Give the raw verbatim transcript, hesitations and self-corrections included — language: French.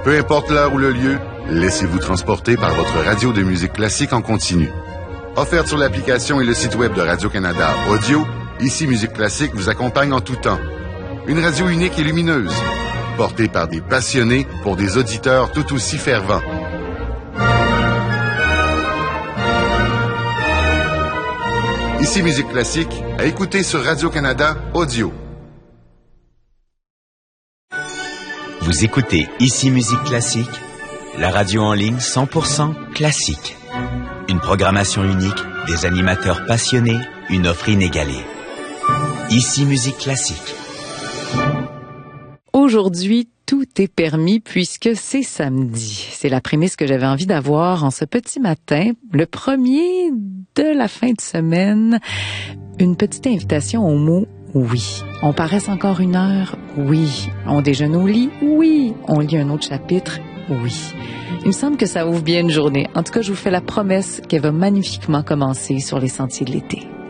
Peu importe l'heure ou le lieu, laissez-vous transporter par votre radio de musique classique en continu. Offerte sur l'application et le site web de Radio-Canada Audio, Ici Musique Classique vous accompagne en tout temps. Une radio unique et lumineuse, portée par des passionnés pour des auditeurs tout aussi fervents. Ici Musique Classique, à écouter sur Radio-Canada Audio. Vous écoutez Ici Musique Classique, la radio en ligne cent pour cent classique. Une programmation unique, des animateurs passionnés, une offre inégalée. Ici Musique Classique. Aujourd'hui, tout est permis puisque c'est samedi. C'est la prémisse que j'avais envie d'avoir en ce petit matin, le premier de la fin de semaine. Une petite invitation au mot oui. On paresse encore une heure? Oui. On déjeune au lit? Oui. On lit un autre chapitre? Oui. Il me semble que ça ouvre bien une journée. En tout cas, je vous fais la promesse qu'elle va magnifiquement commencer sur les sentiers de l'été.